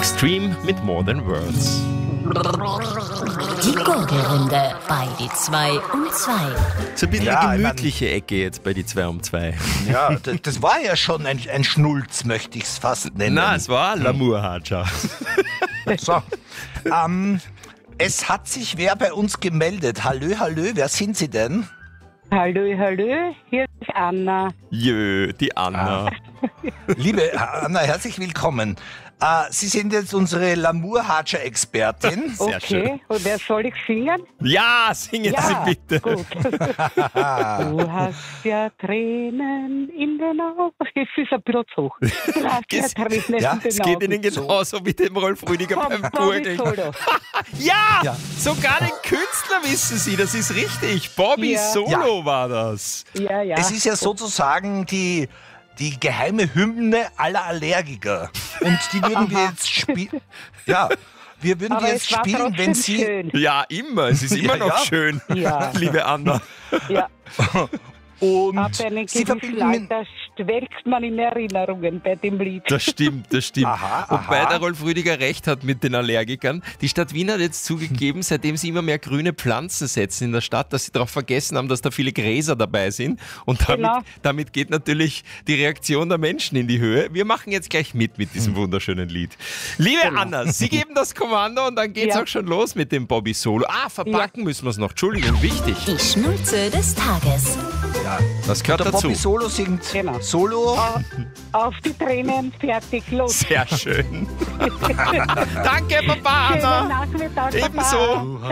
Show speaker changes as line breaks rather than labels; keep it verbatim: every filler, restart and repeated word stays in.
Extreme mit More Than Words.
Die Gurgelrunde bei die zwei um zwei.
So ein bisschen
Ja,
eine
ich
gemütliche Ecke jetzt bei die zwei um zwei.
Ja, das, das war ja schon ein, ein Schnulz, möchte ich es fast nennen.
Na, es war Lamour Hatscha.
So, ähm, es hat sich wer bei uns gemeldet. Hallö, hallö, wer sind Sie denn?
Hallo, hallo, hier ist Anna.
Jö, die Anna.
Liebe Anna, herzlich willkommen. Äh, Sie sind jetzt unsere Lamour-Hatscher-Expertin.
Sehr
Okay,
schön.
und wer soll ich singen?
Ja, singen Sie bitte.
Gut. Du hast ja Tränen in den Augen. Es ist ein bisschen zu hoch. Du hast ja
Es-
Tränen
ja,
in den
Es
Augen.
geht Ihnen genauso wie dem Rolf Rüdiger
Vom
beim
Bobby
Gurgeln.
Solo.
Ja,
Ja.
sogar den Künstler wissen Sie, das ist richtig. Bobby
Ja.
Solo war das.
Ja, ja.
Es ist ja sozusagen die, die geheime Hymne aller Allergiker. Und die würden wir jetzt spielen. Ja, wir würden
Aber
die
es
jetzt
war
spielen,
trotzdem
wenn Sie.
schön.
Ja, immer. Es ist immer
Ja,
noch
ja.
schön,
Ja.
liebe Anna.
Ja,
Und
ab einem
Sie
gewissen
verbinden mit.
Alter schwelgt man in Erinnerungen bei dem Lied.
Das stimmt, das stimmt.
Aha,
Wobei
aha.
der Rolf Rüdiger recht hat mit den Allergikern. Die Stadt Wien hat jetzt zugegeben, seitdem sie immer mehr grüne Pflanzen setzen in der Stadt, dass sie darauf vergessen haben, dass da viele Gräser dabei sind. Und damit,
Genau.
damit geht natürlich die Reaktion der Menschen in die Höhe. Wir machen jetzt gleich mit mit diesem wunderschönen Lied. Liebe Anna, Sie geben das Kommando und dann geht's
Ja.
auch schon los mit dem Bobby Solo. Ah, verpacken müssen wir es noch. Entschuldigung, wichtig.
Die Schnulze des Tages.
Ja,
Das gehört
der
dazu.
Bobby Solo singt
Genau.
Solo.
Auf die Tränen, fertig, los.
Sehr schön. Danke, Papa
Schönen
Anna.
Nachmittag, Papa.
Ebenso.
Ciao.